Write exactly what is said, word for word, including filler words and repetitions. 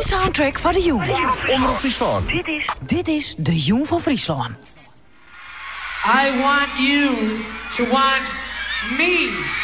Een soundtrack van de Jong. Omroep Friesland. Dit is... Dit is de Jong van Friesland. I want you to want me.